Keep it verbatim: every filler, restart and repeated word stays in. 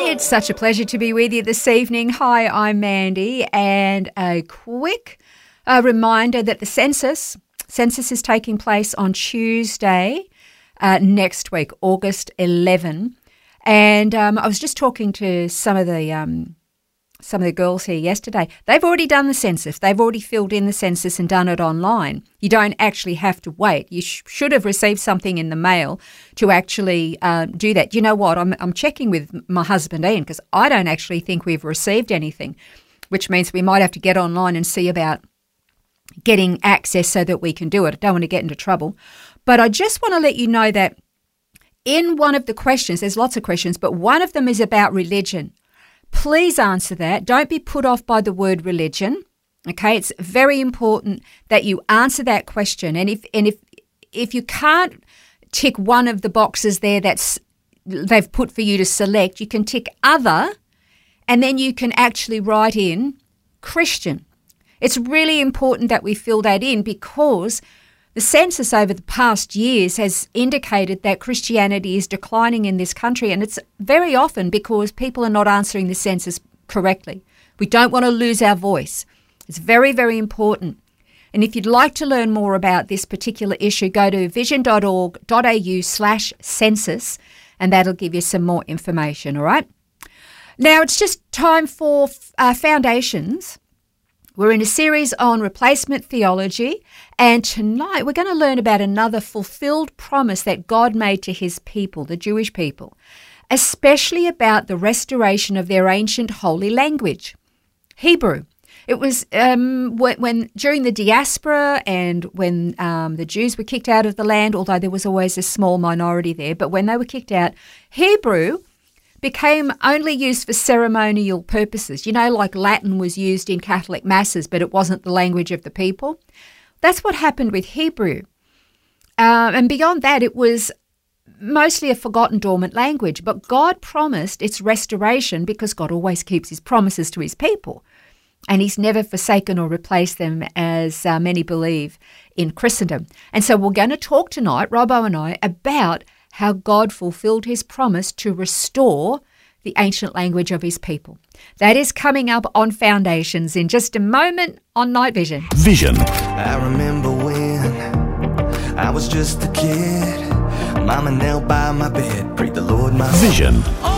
It's such a pleasure to be with you this evening. Hi, I'm Mandy, and a quick uh, reminder that the census census is taking place on Tuesday uh, next week, August eleventh. And um, I was just talking to some of the um, some of the girls here yesterday. They've already done the census. They've already filled in the census and done it online. You don't actually have to wait. You sh- should have received something in the mail to actually uh, do that. You know what? I'm, I'm checking with my husband, Ian, because I don't actually think we've received anything, which means we might have to get online and see about getting access so that we can do it. I don't want to get into trouble. But I just want to let you know that in one of the questions, there's lots of questions, but one of them is about religion. Please answer that. Don't be put off by the word religion. Okay, it's very important that you answer that question. And if and if if you can't tick one of the boxes there that's they've put for you to select, you can tick other, and then you can actually write in Christian. It's really important that we fill that in because the census over the past years has indicated that Christianity is declining in this country, and it's very often because people are not answering the census correctly. We don't want to lose our voice. It's very, very important. And if you'd like to learn more about this particular issue, go to vision.org.au slash census, and that'll give you some more information, all right? Now, it's just time for uh, foundations. We're in a series on replacement theology, and tonight we're going to learn about another fulfilled promise that God made to his people, the Jewish people, especially about the restoration of their ancient holy language, Hebrew. It was um, when, when during the diaspora and when um, the Jews were kicked out of the land, although there was always a small minority there, but when they were kicked out, Hebrew became only used for ceremonial purposes. You know, like Latin was used in Catholic masses, but it wasn't the language of the people. That's what happened with Hebrew. Uh, and beyond that, it was mostly a forgotten, dormant language. But God promised its restoration because God always keeps his promises to his people. And he's never forsaken or replaced them, as uh, many believe in Christendom. And so we're going to talk tonight, Robbo and I, about how God fulfilled his promise to restore the ancient language of his people. That is coming up on Foundations in just a moment on Night Vision. Vision. I remember when I was just a kid, Mama knelt by my bed, prayed the Lord my Vision. Oh,